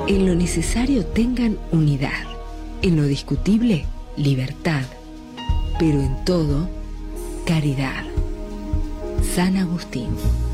En lo necesario tengan unidad, en lo discutible, libertad, pero en todo, caridad. San Agustín.